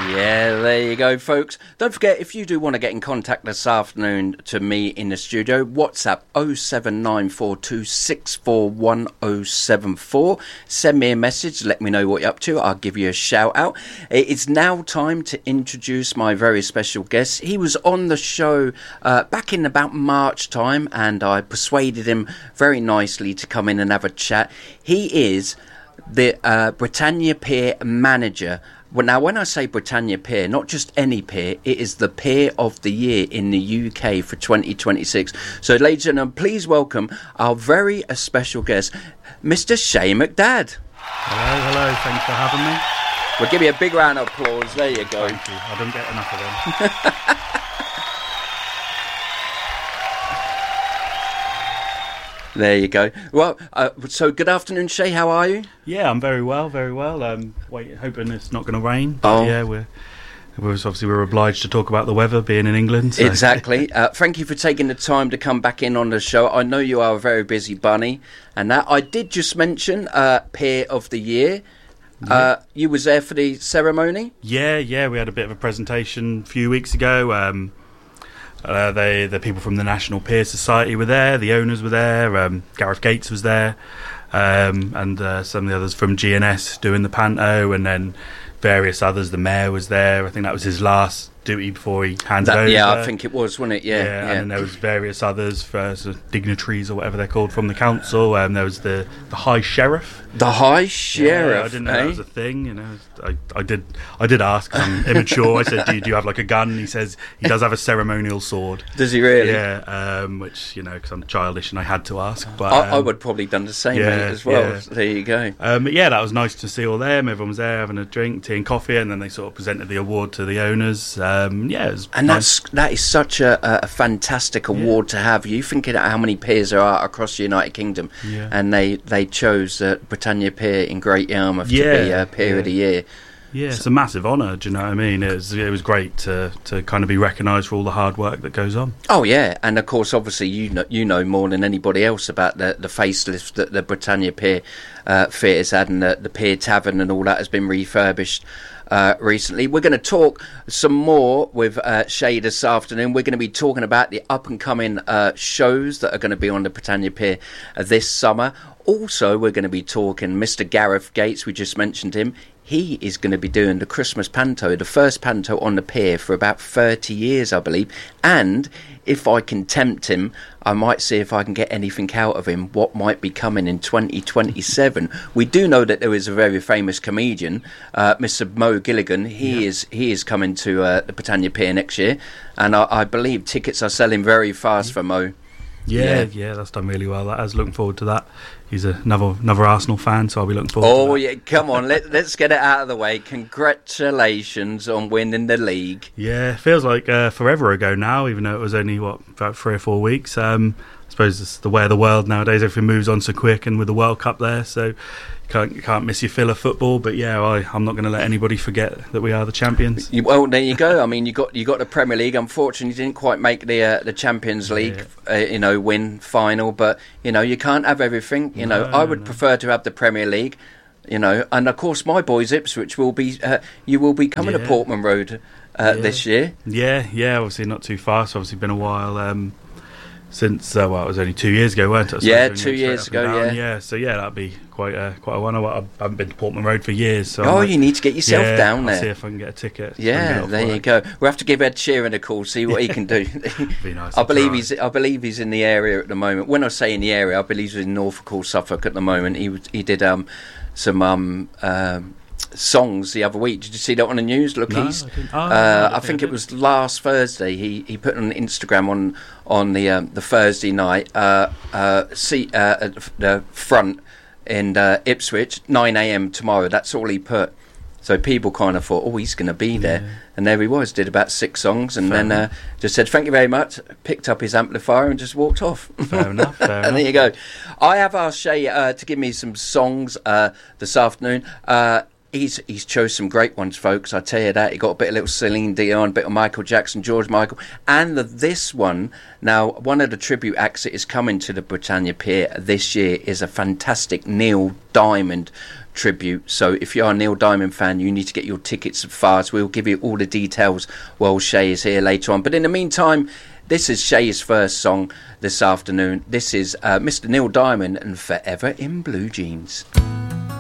Yeah, there you go, folks. Don't forget, if you do want to get in contact this afternoon to me in the studio, WhatsApp 07942641074. Send me a message, let me know what you're up to. I'll give you a shout out. It's now time to introduce my very special guest. He was on the show back in about March time, and I persuaded him very nicely to come in and have a chat. He is the Britannia Pier manager. Well, now, when I say Britannia Pier, not just any pier, it is the Pier of the Year in the UK for 2026. So, ladies and gentlemen, please welcome our very special guest, Mr. Shay McDad. Hello, thanks for having me. We'll give you a big round of applause. There you go. Thank you. I don't get enough of them. There you go. Well, so good afternoon, Shay. How are you? Yeah, I'm very well, very well. Hoping it's not going to rain. But yeah, we're obliged to talk about the weather being in England. So. Exactly. Thank you for taking the time to come back in on the show. I know you are a very busy bunny, and that I did just mention Pier of the Year. Yeah. You was there for the ceremony? Yeah. We had a bit of a presentation a few weeks ago. The people from the National Pier Society were there, the owners were there, Gareth Gates was there, and some of the others from GNS doing the panto, and then various others. The mayor was there. I think that was his last duty before he handed over. Yeah, I think it was, wasn't it? Yeah. And then there was various others, sort of dignitaries or whatever they're called from the council. There was the High Sheriff. The High Sheriff. Yeah, I didn't know that was a thing. You know, I did ask. 'Cause I'm immature. I said, "Do you have like a gun?" And he says he does have a ceremonial sword. Does he really? Yeah. Which because I'm childish and I had to ask. But I would probably done the same as well. Yeah. There you go. But yeah, that was nice to see all them. Everyone was there having a drink, tea and coffee, and then they sort of presented the award to the owners. It was nice. that is such a fantastic award to have. You think about how many piers there are across the United Kingdom, and they chose Britannia Pier in Great Yarmouth to be Pier of the Year. Yeah, it's a massive honour. Do you know what I mean? It was great to kind of be recognised for all the hard work that goes on. Oh yeah, and of course, obviously, you know more than anybody else about the facelift that the Britannia Pier Theatre's had, and the Pier Tavern and all that has been refurbished recently. We're going to talk some more with Shay this afternoon. We're going to be talking about the up and coming shows that are going to be on the Britannia Pier this summer. Also, we're going to be talking Mr. Gareth Gates. We just mentioned him. He is going to be doing the Christmas panto, the first panto on the pier for about 30 years, I believe. And if I can tempt him, I might see if I can get anything out of him, what might be coming in 2027. We do know that there is a very famous comedian, Mr. Mo Gilligan. He is coming to the Britannia Pier next year. And I believe tickets are selling very fast for Mo. Yeah, that's done really well. I was looking forward to that. He's another Arsenal fan, so I'll be looking forward to that. Oh, yeah, come on, let's get it out of the way. Congratulations on winning the league. Yeah, feels like forever ago now, even though it was only, about 3 or 4 weeks. I suppose it's the way of the world nowadays. Everything moves on so quick, and with the World Cup there, so you can't miss your fill of football. But yeah, I'm not going to let anybody forget that we are the champions. Well, there you go. I mean, you got the Premier League. Unfortunately, you didn't quite make the Champions League, win final. But you can't have everything. I would prefer to have the Premier League. And of course, my boys Ipswich will be. You will be coming to Portman Road this year. Yeah. Obviously, not too far. So obviously, been a while. Since it was only 2 years ago, weren't it? Yeah, 2 years ago. Yeah. So that'd be quite a one. I haven't been to Portman Road for years. So you need to get yourself down there. I'll see if I can get a ticket. Yeah, there you go. We'll have to give Ed Sheeran a call, see what he can do. Be nice. I believe he's in the area at the moment. When I say in the area, I believe he's in Norfolk or Suffolk at the moment. He did some songs the other week. Did you see that on the news? Look East. I think it was last Thursday. He put on Instagram on the Thursday night seat at the front in Ipswich, 9 a.m. tomorrow. That's all he put. So people kind of thought, he's going to be there. And there he was, did about 6 songs, and then just said, thank you very much, picked up his amplifier and just walked off. Fair enough. And there you go. I have asked Shay to give me some songs this afternoon. He's chose some great ones, folks. I tell you that. He got a bit of little Celine Dion, a bit of Michael Jackson, George Michael, and this one. Now, one of the tribute acts that is coming to the Britannia Pier this year is a fantastic Neil Diamond tribute. So if you are a Neil Diamond fan, you need to get your tickets fast. We'll give you all the details while Shay is here later on. But in the meantime, this is Shay's first song this afternoon. This is Mr. Neil Diamond and Forever in Blue Jeans.